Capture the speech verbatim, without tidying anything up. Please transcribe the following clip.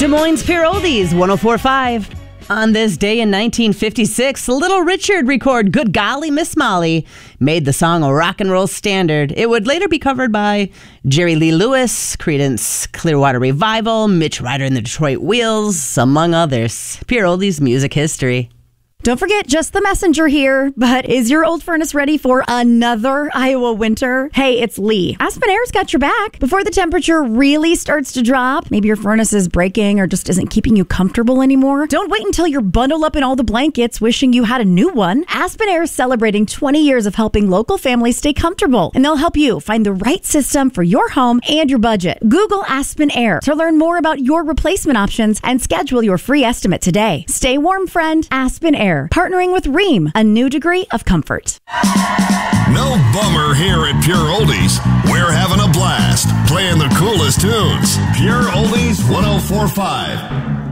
Des Moines Pure Oldies, one oh four point five. On this day in nineteen fifty-six, Little Richard recorded Good Golly Miss Molly, made the song a rock and roll standard. It would later be covered by Jerry Lee Lewis, Creedence Clearwater Revival, Mitch Ryder and the Detroit Wheels, among others. Pure Oldies music history. Don't forget, Just the Messenger here. But is your old furnace ready for another Iowa winter? Hey, it's Lee. Aspen Air's got your back. Before the temperature really starts to drop, maybe your furnace is breaking or just isn't keeping you comfortable anymore. Don't wait until you're bundled up in all the blankets wishing you had a new one. Aspen Air is celebrating twenty years of helping local families stay comfortable, and they'll help you find the right system for your home and your budget. Google Aspen Air to learn more about your replacement options and schedule your free estimate today. Stay warm, friend. Aspen Air. Partnering with Rheem, a new degree of comfort. No bummer here at Pure Oldies. We're having a blast playing the coolest tunes. Pure Oldies one oh four point five.